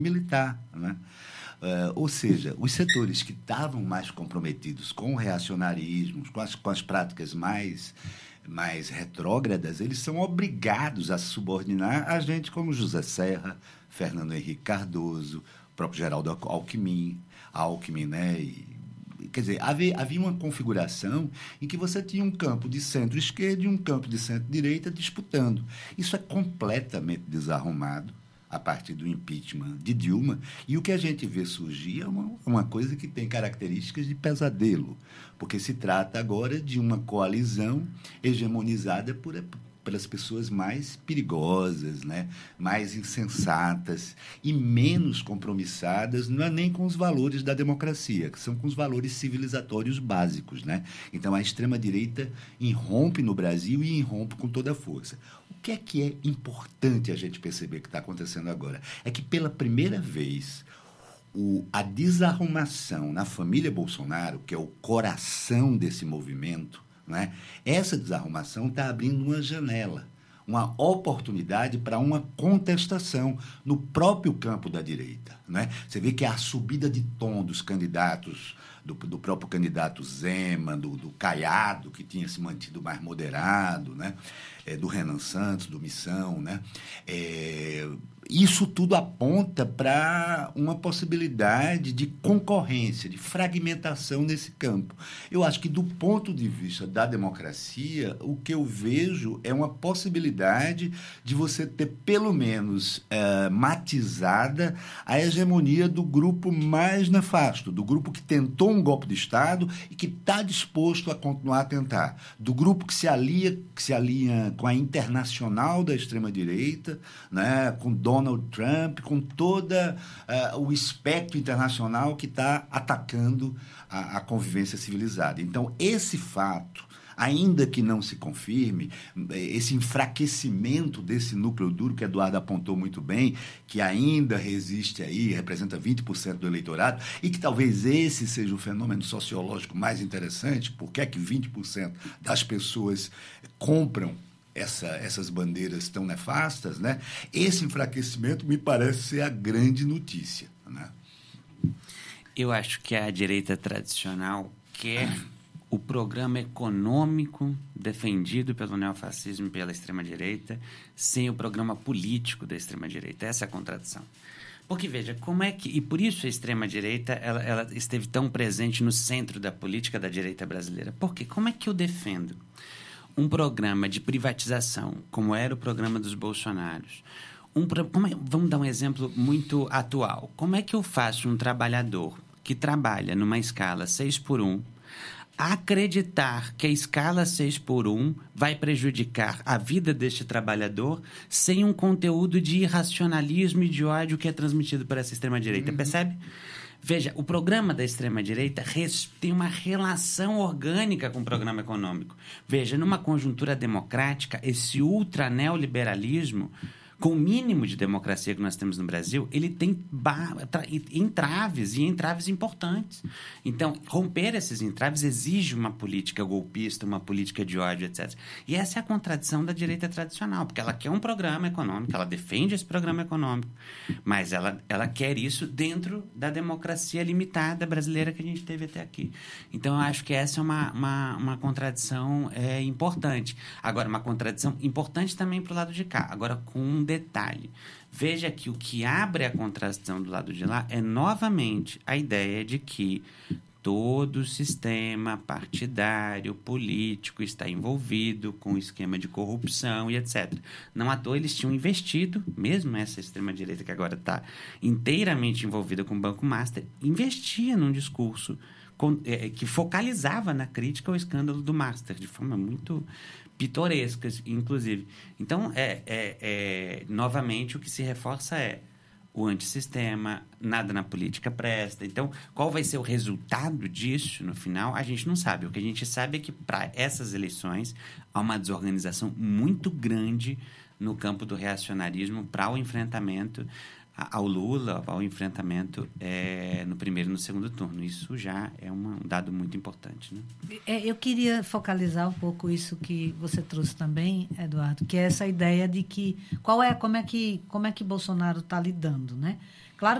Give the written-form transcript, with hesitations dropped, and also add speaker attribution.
Speaker 1: militar, né? Ou seja, os setores que estavam mais comprometidos com o reacionarismo, com as práticas mais retrógradas, eles são obrigados a subordinar a gente como José Serra, Fernando Henrique Cardoso, o próprio Geraldo Alckmin, né? Quer dizer, havia uma configuração em que você tinha um campo de centro-esquerda e um campo de centro-direita disputando. Isso é completamente desarrumado a partir do impeachment de Dilma, e o que a gente vê surgir é uma coisa que tem características de pesadelo, porque se trata agora de uma coalizão hegemonizada pelas pessoas mais perigosas, né? Mais insensatas e menos compromissadas, não é nem com os valores da democracia, que são com os valores civilizatórios básicos, né? Então, a extrema-direita irrompe no Brasil e irrompe com toda a força. O que é importante a gente perceber que está acontecendo agora? É que, pela primeira vez, a desarrumação na família Bolsonaro, que é o coração desse movimento, né? Essa desarrumação está abrindo uma janela, uma oportunidade para uma contestação no próprio campo da direita, né? Você vê que a subida de tom dos candidatos, do próprio candidato Zema, do Caiado, que tinha se mantido mais moderado, né? Do Renan Santos, do Missão, né? Isso tudo aponta para uma possibilidade de concorrência, de fragmentação nesse campo. Eu acho que, do ponto de vista da democracia, o que eu vejo é uma possibilidade de você ter, pelo menos, matizada a hegemonia do grupo mais nefasto, do grupo que tentou um golpe de Estado e que está disposto a continuar a tentar, do grupo que se alinha com a internacional da extrema-direita, né, com Donald Trump, com todo o espectro internacional que está atacando a convivência civilizada. Então, esse fato, ainda que não se confirme, esse enfraquecimento desse núcleo duro que Eduardo apontou muito bem, que ainda resiste aí, representa 20% do eleitorado, e que talvez esse seja o fenômeno sociológico mais interessante, porque é que 20% das pessoas compram essas bandeiras tão nefastas, né? Esse enfraquecimento me parece ser a grande notícia, né?
Speaker 2: Eu acho que a direita tradicional quer o programa econômico defendido pelo neofascismo e pela extrema-direita sem o programa político da extrema-direita. Essa é a contradição. Porque, veja, como é que... E por isso a extrema-direita ela esteve tão presente no centro da política da direita brasileira. Por quê? Como é que eu defendo um programa de privatização, como era o programa dos Bolsonaros? Vamos dar um exemplo muito atual. Como é que eu faço um trabalhador que trabalha numa escala 6x1 acreditar que a escala 6x1 vai prejudicar a vida deste trabalhador sem um conteúdo de irracionalismo e de ódio que é transmitido por essa extrema-direita? Percebe? Veja, o programa da extrema-direita tem uma relação orgânica com o programa econômico. Veja, numa conjuntura democrática, esse ultra-neoliberalismo, com o mínimo de democracia que nós temos no Brasil, ele tem entraves, e entraves importantes. Então, romper esses entraves exige uma política golpista, uma política de ódio, etc. E essa é a contradição da direita tradicional, porque ela quer um programa econômico, ela defende esse programa econômico, mas ela quer isso dentro da democracia limitada brasileira que a gente teve até aqui. Então, eu acho que essa é uma contradição importante. Agora, uma contradição importante também para o lado de cá. Agora, com um detalhe. Veja que o que abre a contradição do lado de lá é, novamente, a ideia de que todo o sistema partidário, político, está envolvido com o esquema de corrupção e etc. Não à toa eles tinham investido, mesmo essa extrema-direita que agora está inteiramente envolvida com o Banco Master, investia num discurso que focalizava na crítica ao escândalo do Master, de forma muito pitorescas, inclusive. Então, novamente, o que se reforça é o antissistema, nada na política presta. Então, qual vai ser o resultado disso no final? A gente não sabe. O que a gente sabe é que, para essas eleições, há uma desorganização muito grande no campo do reacionarismo para o enfrentamento ao Lula, ao enfrentamento no primeiro e no segundo turno. Isso já é um dado muito importante, né?
Speaker 3: Eu queria focalizar um pouco isso que você trouxe também, Eduardo, que é essa ideia de que como é que Bolsonaro está lidando, né?